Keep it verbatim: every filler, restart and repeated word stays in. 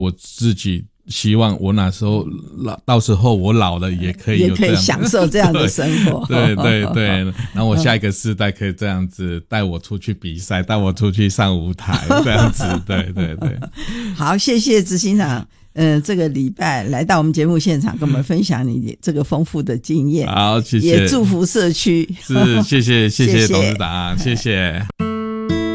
我自己希望我那时候老，到时候我老了也可以有这样， 也可以享受这样的生活。 对对对，然后我下一个世代可以这样子带我出去比赛，带我出去上舞台，这样子，对对对。 好，谢谢执行长。呃，这个礼拜来到我们节目现场，跟我们分享你这个丰富的经验。 好，谢谢。 也祝福社区。 是，谢谢，谢谢谢谢董事长，谢谢。